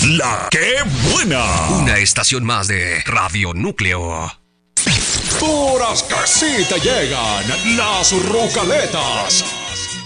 La que buena. Una estación más de Radio Núcleo. Puras que sí te llegan las rucaletas.